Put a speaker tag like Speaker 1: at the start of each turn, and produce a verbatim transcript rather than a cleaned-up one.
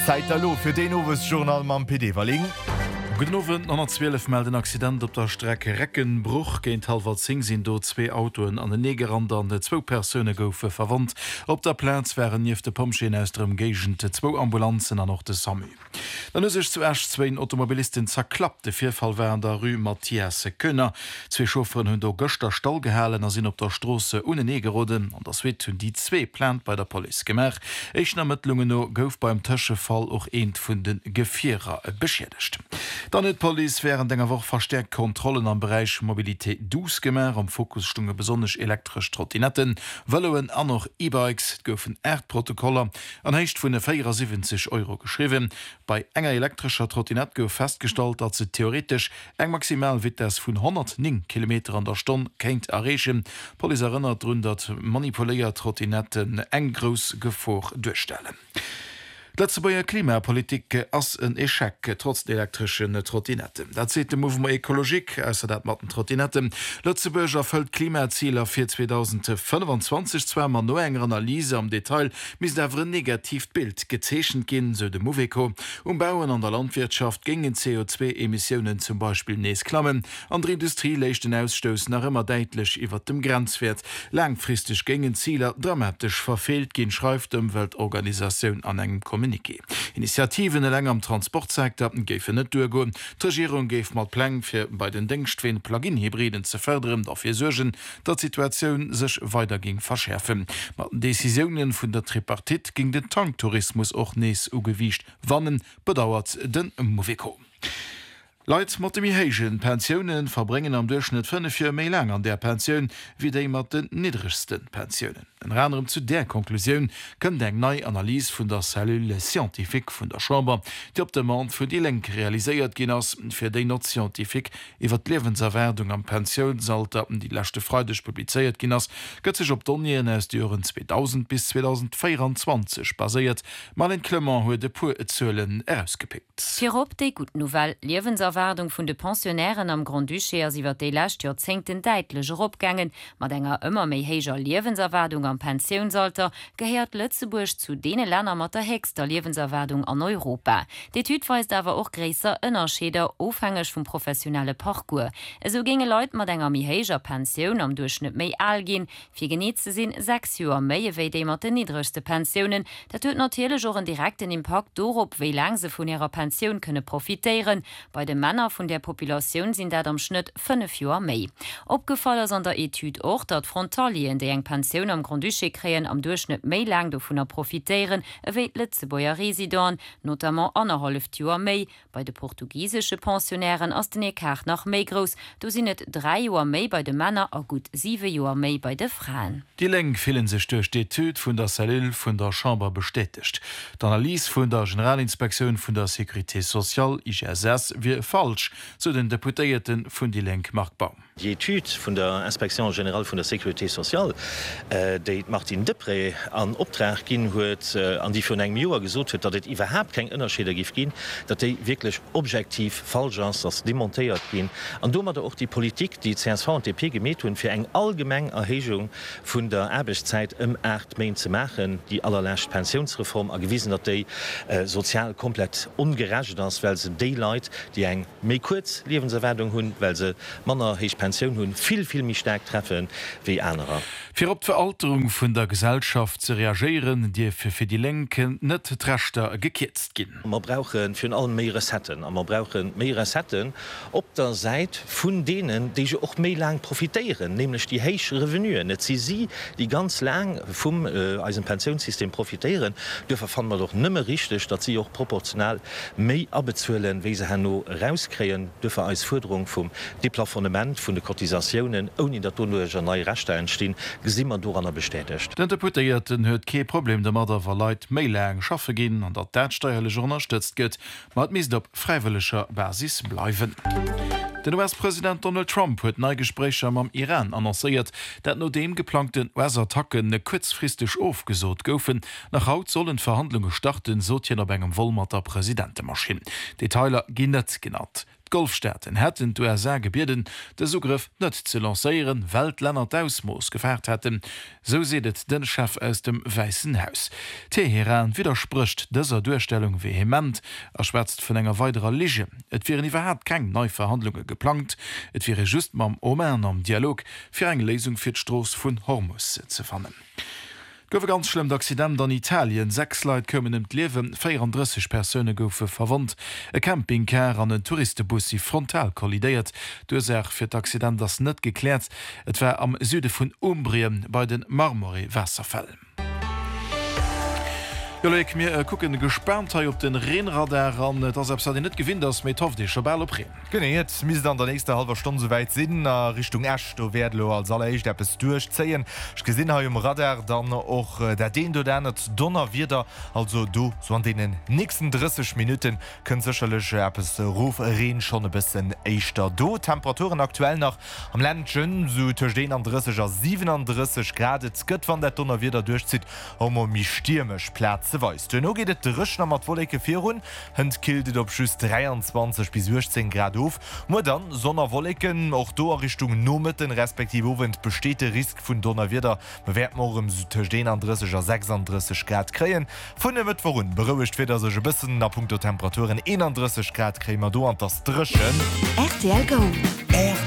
Speaker 1: Zeit hallo für den Owes Journal am P D verlegen.
Speaker 2: Genowen an zwölf melden Accident op der Strecke Reckenbruch géint Halverzing sinn do zwei Autoen an den Negerrand an de zwo Persone goufe verwandt. Op der Platz wären nief de Pomschen aus dem Gegent zwo Ambulanzen an noch de Sami. Dann is sech zuerst zwei Automobilisten zerklappt. De Vierfall wären der Rue Matthias Könner. Zwei Chauffeuren hunn do Göster Stall gehalen er sinn op der Strasse ohne Negeroden an das wit hunn die zwei plant bei der Police gemer. Eich Ermittlungen no gouf beim Tschefall och een vun den Gefierer beschädigt. Dann et Police wären denger woch verstärkt Kontrollen am Bereich Mobilität dus gemer am Fokusstunge besonders elektrisch Trottinetten, Wëlloen an noch E-Bikes goufen Erdprotokoller an heicht vun vierundsiebzig Euro geschrieben. Bei enger elektrischer Trottinett gouf festgestellt, dat ze theoretisch eng maximal Wites vun hundertneun Kilometer an der Stunde kenint errechen. Police erinnert run dat manipuléiert Trottinetten eng gros Gefor durchstellen. Letzte beier Klimapolitik ass en Echec trotz der elektrischen Trottinetten. Dat se dem Movement Ekologik aus dat matten Trottinetten. Lützeburg erfüllt Klimazieler fir zweitausendfünfundzwanzig zwei man no enger Analyse am Detail mis dawer een negativ Bild gezeschen gin so de Moveco. Umbauen an der Landwirtschaft gingen C O zwei Emissionen zum Beispiel nees klammen. An der Industrie leich den Ausstoß nach immer deitlich iwwer dem Grenzwert. Langfristig gingen Zieler dramatisch verfehlt gin schreift dem Weltorganisation an engem Kommunikation. Initiativen lang am Transportsektor géiffen net durgo. Regierung géif mat Plan fir bei den Denkstwen Plugin-Hybriden ze förderen, dafir sorgen, dat Situationun sech weiter ging verschärfen. Ma Decisionen vun der Tripartit ging den Tanktourismus och nees ugewicht wannen, bedauert den Moveco. Leiit Motimihegen Pensionen verbringen am Durchschnitt fünf méi lang an der Pension wie déi mat den niedrigsten Pensionen. En anderem zu der Konklusion kën eng nei Analyse vun der Cellule Scientifique vun der Chamber, die op demand vu die Lenk realiséiert gin ass fir déi not Scientifique iwwer d Lebenserwerdung am Pensionsalter die lachte freudech publizeiert gin ass, gëtt sech op Donien aus Joren zweitausend bis zweitausendvierundzwanzig baséiert, mal en Clement huet de pu Zëllen herausgepickt.
Speaker 3: Fir op déi gut Novel Lebenserwerdung vun de Pensionären am Grand Duché iwwer déi lacht Jahrzehenten deitlecher opgangen, mat enger ëmmer méi héiger Lebenserwerdung am Pensionsalter gehäert Lützeburg zu dene Länder mat der hegster Lebenserwerdung an Europa. De Typ weist awer och gräser ënnerscheder ofhängig vum professionelle Parcours. So ginge Leiit mat enger mi héiger Pensionioun am Durchschnitt méi all gin, fir geneet ze sinn sechs Joer méi ewéi déi mat de niedrigste Pensionen, dat huet natürlich auch einen direkten Impact dorop, wéi lang se vun ihrer Pension könne profitieren. Bei de Männer vun der Population sind dat am Schnitt fünf Joer méi. Opgefallen an der Etude och, dat Frontalien déi eng Pension am Grand Duché kreen am Durchschnitt méi lang do vun er profitieren, ewéi Lützeburger Residenten, notamment anderhalb Joer méi. Bei de portugiesische Pensionären ass den Ekart nach méi gross, do sinn net drei Joer méi bei de Männer a gut sieben Joer méi bei de Frauen.
Speaker 2: Die Lenk fehlen sech durch die Tüd vun der Cellule vun der Chamber bestätigt. D'Analyse vun der Generalinspektion vun der Sécurité Sociale I G S S wie falsch zu den Deputéierten vun die Lenk Markbaum.
Speaker 4: Die Etude vun der Inspektion General vun der Sécurité Sociale, äh, déi Martin Depré an Optrag ginn huet äh, an die vun eng Joer gesot huet, dat et iwwerhap keng ënnerscheder gif ginn, dat déi wirklich objektiv falsch ass ass demontéiert ginn. An do mat och die Politik, die C S V und D P gemet hun fir eng allgemeng Erhegung vun der Erbeszeit ëm acht Main ze machen, die allerlächt Pensionsreform ergewiesen, dat déi äh, sozial komplett ungerecht ass, well se Daylight, die eng méi kurz Lebenserwerdung hunn, well se Manner heich Pension hunn viel viel mich stark treffen wie anderer.
Speaker 2: Fir op Veralterung vun der Gesellschaft ze reagieren, die fir fir die Lenken net trachtter gekitzt gin.
Speaker 4: Man brauchen fir allen mehrere Setten, man brauchen mehrere Setten op der Seite vun denen, die se och méi lang profitieren, nämlich die heich Revenuen. Net sie sie, die ganz lang vum äh, als Pensionssystem profitieren, dürfen fan man doch nimmer richtig, dat sie auch proportional méi abbezuelen, wie se hanno rauskreen, dürfen als Forderung vum Deplafonnement vun de Kotisationen ohne dat duger neue Rechte entstehen, gesimmer doranner bestätigt.
Speaker 2: Den Deputierten huet ke Problem de Mader verleit méi lang schaffe gin an dat datsteuerlech unterstützt gëtt, mat mis op freiwilliger Basis bleiwen. Den U S-Präsident Donald Trump huet Neigesprächer am Iran annoncéiert, dat no dem geplanten U S-Attacken ne kurzfristig aufgesot goufen. Nach haut sollen Verhandlungen starten, so jenner engem Wollmatter Präsidentenmaschine. Detailer gin net genannt. Golfstaaten hätten du er sehr gebeten, den Zugriff nicht zu lancieren, weil Länder d'Ausmoos gefährt hätten. So seht den Chef aus dem Weißen Haus. Teheran widerspricht dieser Durchstellung vehement, er schwärzt von einer weiterer Lige. Et wären überhaupt keine neue Verhandlungen geplant, et wäre just mam Oman am Dialog für eine Lesung für die Straße von Hormuz zu finden. Gowe ganz schlimm d'Accident an Italien, sechs Leiit kommen im Lewen, vierunddreißig Personen goufe verwandt. E Campingcar an den Touristenbus si frontal kollidéiert. D'Ursach fir d'Accident das net geklärt. Et war am Süde vun Umbrien bei den Marmori-Wasserfällen. Ja, ich mir äh, gucken gespannt op den Rennradar an äh, das net gewinnt das mit auf die Schabal op.
Speaker 1: Genet mis an der nächste halber Stunde soweit sinn äh, Richtung Ash do werdlo als aller der es durchzeien. Ich gesinn ha im Radar dann och äh, der den du net donner wieder also du so an denen nächsten dreißig Minuten können sicherlich äh, es Ruf reden schon ein bisschen echtter do Temperaturen aktuell nach am Ländchen so den an dreißig siebenunddreißig Grad gött van der Donner wieder durchzieht um mich stürmisch Platz weis. No geht Rëchner mat Wollleke virun, hënd kildet op schüss dreiundzwanzig bis sechzehn Grad auf. Mo dann Sonnerwolleken och do Richtung Nometen respektiv Owend besteet de Risk vun Donner wieder bewerb morgen Südstehen an dreißig sechsunddreißig Grad kreien. Vun dem mit vorun beruhigt wieder sech bisssen na Punkto Temperaturen einunddreißig Grad krämer do an das Drschen.
Speaker 5: R T L Go.
Speaker 1: R